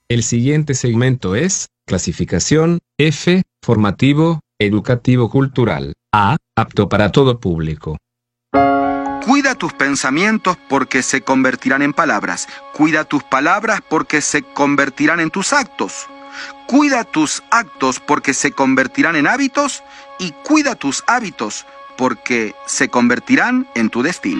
El siguiente segmento es clasificación F, formativo, educativo cultural. A, apto para todo público. Cuida tus pensamientos porque se convertirán en palabras. Cuida tus palabras porque se convertirán en tus actos. Cuida tus actos porque se convertirán en hábitos. Y cuida tus hábitos porque se convertirán en tu destino.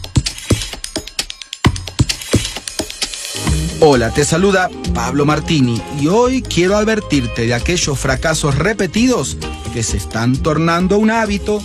Hola, te saluda Pablo Martini y hoy quiero advertirte de aquellos fracasos repetidos que se están tornando un hábito.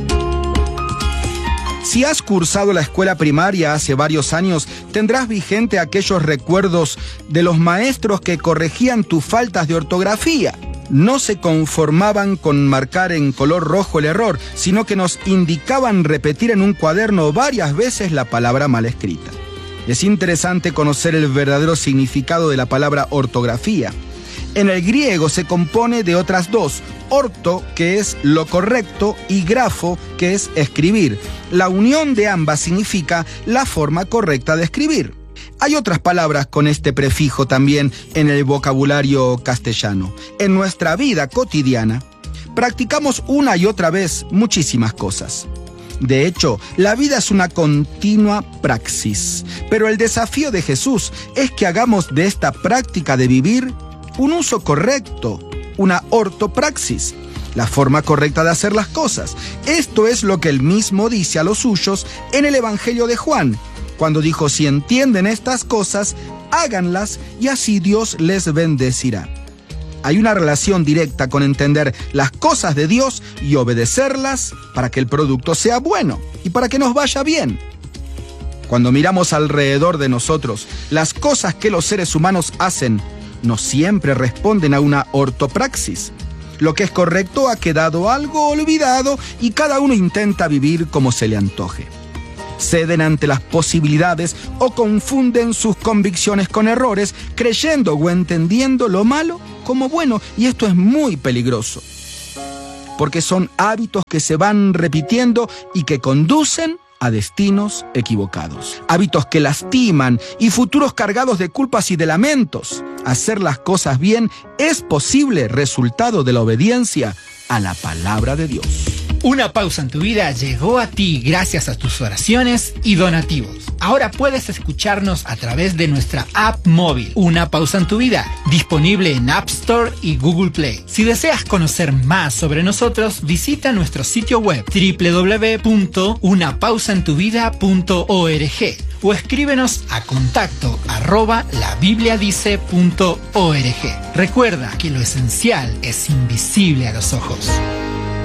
Si has cursado la escuela primaria hace varios años, tendrás vigente aquellos recuerdos de los maestros que corregían tus faltas de ortografía. No se conformaban con marcar en color rojo el error, sino que nos indicaban repetir en un cuaderno varias veces la palabra mal escrita. Es interesante conocer el verdadero significado de la palabra ortografía. En el griego se compone de otras dos, orto, que es lo correcto, y grafo, que es escribir. La unión de ambas significa la forma correcta de escribir. Hay otras palabras con este prefijo también en el vocabulario castellano. En nuestra vida cotidiana, practicamos una y otra vez muchísimas cosas. De hecho, la vida es una continua praxis. Pero el desafío de Jesús es que hagamos de esta práctica de vivir un uso correcto, una ortopraxis, la forma correcta de hacer las cosas. Esto es lo que él mismo dice a los suyos en el Evangelio de Juan, cuando dijo: si entienden estas cosas, háganlas y así Dios les bendecirá. Hay una relación directa con entender las cosas de Dios y obedecerlas para que el producto sea bueno y para que nos vaya bien. Cuando miramos alrededor de nosotros, las cosas que los seres humanos hacen no siempre responden a una ortopraxis. Lo que es correcto ha quedado algo olvidado y cada uno intenta vivir como se le antoje. Ceden ante las posibilidades o confunden sus convicciones con errores, creyendo o entendiendo lo malo como bueno, y esto es muy peligroso, porque son hábitos que se van repitiendo y que conducen a destinos equivocados. Hábitos que lastiman y futuros cargados de culpas y de lamentos. Hacer las cosas bien es posible resultado de la obediencia a la palabra de Dios. Una pausa en tu vida llegó a ti gracias a tus oraciones y donativos. Ahora puedes escucharnos a través de nuestra app móvil, Una Pausa en tu Vida, disponible en App Store y Google Play. Si deseas conocer más sobre nosotros, visita nuestro sitio web www.unapausaentuvida.org o escríbenos a contacto@labibliadice.org. Recuerda que lo esencial es invisible a los ojos.